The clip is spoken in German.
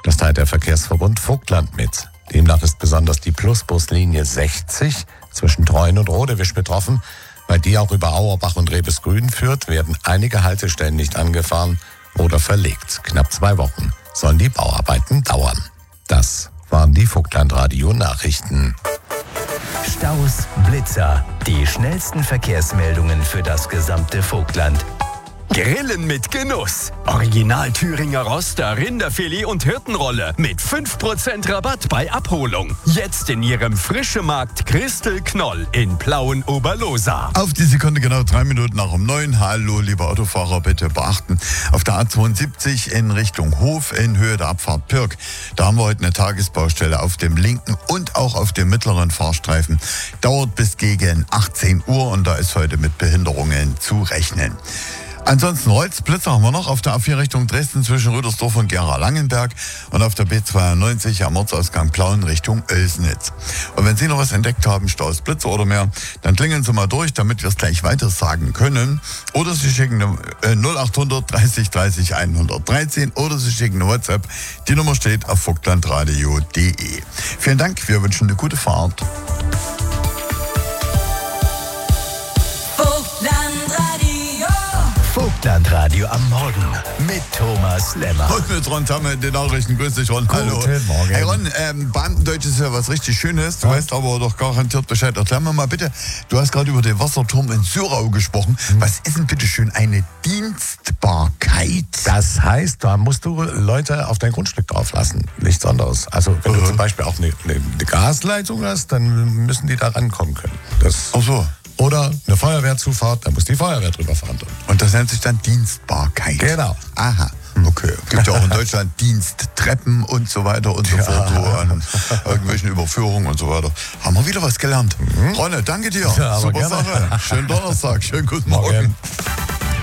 Das teilt der Verkehrsverbund Vogtland mit. Demnach ist besonders die Plusbuslinie 60 zwischen Treuen und Rodewisch betroffen. Weil die auch über Auerbach und Rebesgrün führt, werden einige Haltestellen nicht angefahren oder verlegt. Knapp 2 Wochen sollen die Bauarbeiten dauern. Das waren die Vogtland-Radio-Nachrichten. Staus, Blitzer, die schnellsten Verkehrsmeldungen für das gesamte Vogtland. Grillen mit Genuss. Original Thüringer Roster, Rinderfilet und Hirtenrolle mit 5% Rabatt bei Abholung. Jetzt in Ihrem Frischemarkt Christel Knoll in Plauen-Oberlosa. Auf die Sekunde genau 3 Minuten nach um 9. Hallo, liebe Autofahrer, bitte beachten. Auf der A72 in Richtung Hof in Höhe der Abfahrt Pirk. Da haben wir heute eine Tagesbaustelle auf dem linken und auch auf dem mittleren Fahrstreifen. Dauert bis gegen 18 Uhr und da ist heute mit Behinderungen zu rechnen. Ansonsten Holzblitzer haben wir noch auf der A4 Richtung Dresden zwischen Rüdersdorf und Gera-Langenberg und auf der B92 am Ortsausgang Plauen Richtung Oelsnitz. Und wenn Sie noch was entdeckt haben, Staus, Blitzer oder mehr, dann klingeln Sie mal durch, damit wir es gleich weiter sagen können. Oder Sie schicken eine 0800 30 30 113 oder Sie schicken eine WhatsApp. Die Nummer steht auf vogtlandradio.de. Vielen Dank, wir wünschen eine gute Fahrt. Vogtlandradio am Morgen mit Thomas Lemmer. Und mit Ron Tamme in den Nachrichten. Grüß dich, Ron. Hallo. Guten Morgen. Hey Ron, Beamtendeutsch ist ja was richtig Schönes. Du weißt aber doch garantiert Bescheid. Erklär mir mal bitte, du hast gerade über den Wasserturm in Sürau gesprochen. Was ist denn bitte schön eine Dienstbarkeit? Das heißt, da musst du Leute auf dein Grundstück drauf lassen. Nichts anderes. Also wenn du zum Beispiel auch eine Gasleitung hast, dann müssen die da rankommen können. Ach so. Oder eine Feuerwehrzufahrt, da muss die Feuerwehr drüber fahren. Und das nennt sich dann Dienstbarkeit. Genau. Aha. Okay. Gibt ja auch in Deutschland Diensttreppen und so weiter und so fort. So an irgendwelchen Überführungen und so weiter. Haben wir wieder was gelernt. Ronne, danke dir. Ja, aber super gerne. Sache. Schönen Donnerstag. Schönen guten Morgen.